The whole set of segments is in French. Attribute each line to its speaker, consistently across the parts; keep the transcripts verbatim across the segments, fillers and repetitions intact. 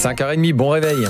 Speaker 1: cinq heures trente, bon réveil.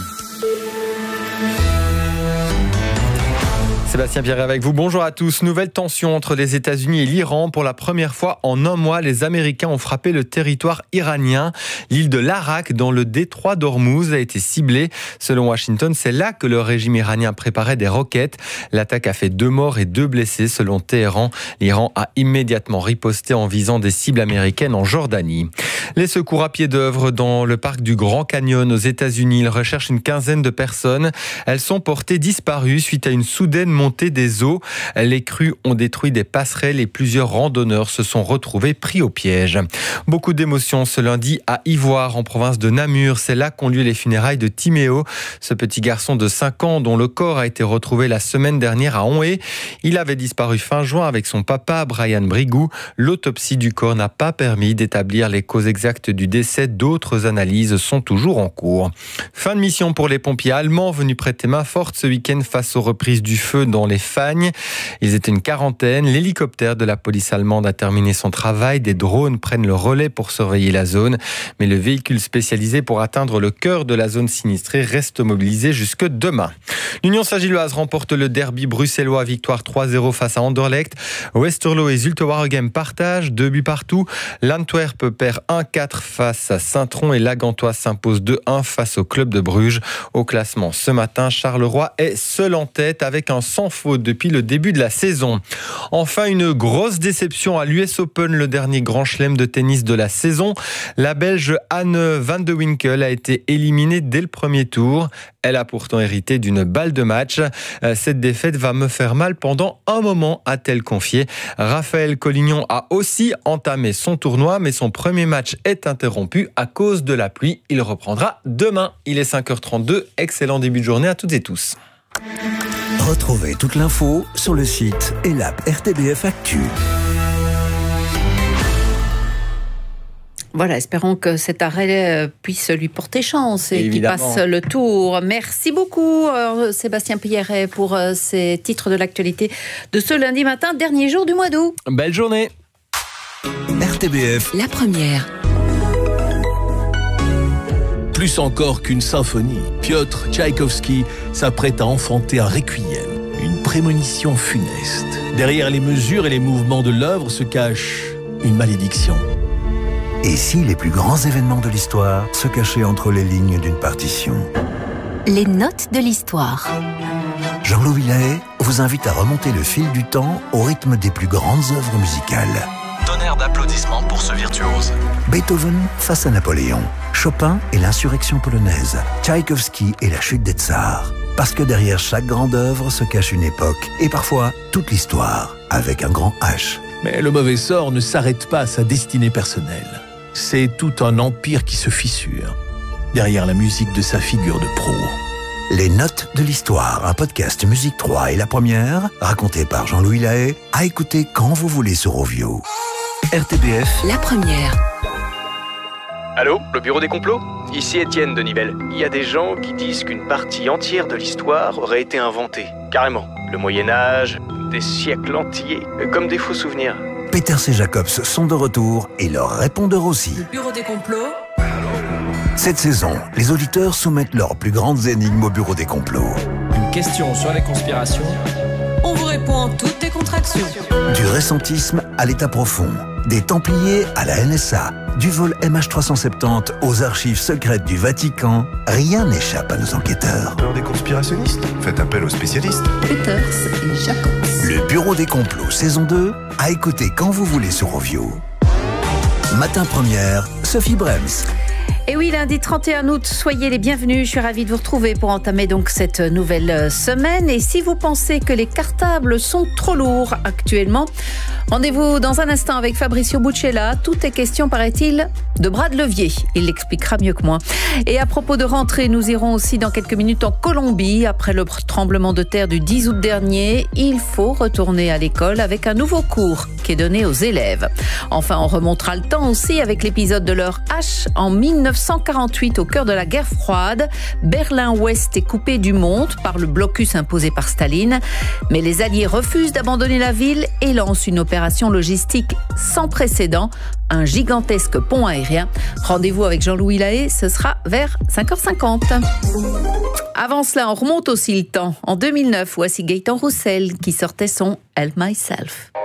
Speaker 1: Sébastien Pierre avec vous. Bonjour à tous. Nouvelle tension entre les États-Unis et l'Iran. Pour la première fois en un mois, les Américains ont frappé le territoire iranien. L'île de l'Arak, dans le détroit d'Ormuz, a été ciblée. Selon Washington, c'est là que le régime iranien préparait des roquettes. L'attaque a fait deux morts et deux blessés. Selon Téhéran, l'Iran a immédiatement riposté en visant des cibles américaines en Jordanie. Les secours à pied d'œuvre dans le parc du Grand Canyon aux États-Unis. Ils recherchent une quinzaine de personnes. Elles sont portées disparues suite à une soudaine montée des eaux. Les crues ont détruit des passerelles et plusieurs randonneurs se sont retrouvés pris au piège. Beaucoup d'émotions ce lundi à Ivoire, en province de Namur. C'est là qu'ont lieu les funérailles de Timéo, ce petit garçon de cinq ans dont le corps a été retrouvé la semaine dernière à Onhé. Il avait disparu fin juin avec son papa, Brian Brigou. L'autopsie du corps n'a pas permis d'établir les causes exactes du décès. D'autres analyses sont toujours en cours. Fin de mission pour les pompiers allemands venus prêter main forte ce week-end face aux reprises du feu dans les Fagnes. Ils étaient une quarantaine. L'hélicoptère de la police allemande a terminé son travail. Des drones prennent le relais pour surveiller la zone. Mais le véhicule spécialisé pour atteindre le cœur de la zone sinistrée reste mobilisé jusque demain. L'Union Saint-Gilloise remporte le derby bruxellois, victoire trois zéro face à Anderlecht. Westerlo et Zulte Waregem partagent deux buts partout. L'Antwerp perd un quatre face à Saint-Tron et l'Agantois s'impose deux un face au club de Bruges. Au classement ce matin, Charleroi est seul en tête avec un sans faute depuis le début de la saison. Enfin, une grosse déception à l'U S Open, le dernier grand chelem de tennis de la saison. La Belge Anne van de Winkel a été éliminée dès le premier tour. Elle a pourtant hérité d'une balle de match. Cette défaite va me faire mal pendant un moment, a-t-elle confié. Raphaël Collignon a aussi entamé son tournoi, mais son premier match est interrompu à cause de la pluie. Il reprendra demain. Il est cinq heures trente-deux. Excellent début de journée à toutes et tous.
Speaker 2: Retrouvez toute l'info sur le site et l'app R T B F Actu.
Speaker 3: Voilà, espérons que cet arrêt puisse lui porter chance et qu'il passe le tour. Merci beaucoup Sébastien Pierret pour ces titres de l'actualité de ce lundi matin, dernier jour du mois d'août.
Speaker 1: Belle journée.
Speaker 2: R T B F,
Speaker 4: la première.
Speaker 5: Plus encore qu'une symphonie, Piotr Tchaïkovski s'apprête à enfanter un requiem, une prémonition funeste. Derrière les mesures et les mouvements de l'œuvre se cache une malédiction.
Speaker 2: Et si les plus grands événements de l'histoire se cachaient entre les lignes d'une partition?
Speaker 4: Les notes de l'histoire.
Speaker 2: Jean-Louis Lahaye vous invite à remonter le fil du temps au rythme des plus grandes œuvres musicales.
Speaker 6: Tonnerre d'applaudissements pour ce virtuose.
Speaker 2: Beethoven face à Napoléon, Chopin et l'insurrection polonaise, Tchaïkovski et la chute des tsars. Parce que derrière chaque grande œuvre se cache une époque et parfois toute l'histoire, avec un grand H.
Speaker 5: Mais le mauvais sort ne s'arrête pas à sa destinée personnelle. C'est tout un empire qui se fissure, derrière la musique de sa figure de proue.
Speaker 2: Les notes de l'histoire, un podcast Musique trois et la première, raconté par Jean-Louis Lahaye, à écouter quand vous voulez sur Rovio. R T B F,
Speaker 4: la première.
Speaker 7: Allô, le bureau des complots ? Ici Étienne de Nivelles. Il y a des gens qui disent qu'une partie entière de l'histoire aurait été inventée. Carrément. Le Moyen-Âge, des siècles entiers, comme des faux souvenirs.
Speaker 2: Peter C. Jacobs sont de retour et leur répondeur aussi.
Speaker 8: Le bureau des complots.
Speaker 2: Cette saison, les auditeurs soumettent leurs plus grandes énigmes au bureau des complots.
Speaker 9: Une question sur les conspirations.
Speaker 8: On vous répond en toute décontraction.
Speaker 2: Du récentisme à l'état profond, des Templiers à la N S A, du vol M H trois cent soixante-dix aux archives secrètes du Vatican, rien n'échappe à nos enquêteurs.
Speaker 10: Peur des conspirationnistes ? Faites appel aux spécialistes.
Speaker 4: Peters et Jacobs.
Speaker 2: Le bureau des complots, saison deux, à écouter quand vous voulez sur Rovio. Matin première, Sophie Brems.
Speaker 3: Et oui, lundi trente et un août, soyez les bienvenus. Je suis ravie de vous retrouver pour entamer donc cette nouvelle semaine. Et si vous pensez que les cartables sont trop lourds actuellement, rendez-vous dans un instant avec Fabrizio Buccella. Tout est question, paraît-il, de bras de levier. Il l'expliquera mieux que moi. Et à propos de rentrée, nous irons aussi dans quelques minutes en Colombie. Après le tremblement de terre du dix août dernier, il faut retourner à l'école avec un nouveau cours qui est donné aux élèves. Enfin, on remontera le temps aussi avec l'épisode de l'heure leur H en mille neuf cent quarante-huit au cœur de la guerre froide. Berlin-Ouest est coupé du monde par le blocus imposé par Staline. Mais les Alliés refusent d'abandonner la ville et lancent une opération logistique sans précédent, un gigantesque pont aérien. Rendez-vous avec Jean-Louis Lahaye, ce sera vers cinq heures cinquante. Avant cela, on remonte aussi le temps. En deux mille neuf, voici Gaëtan Roussel qui sortait son Help Myself.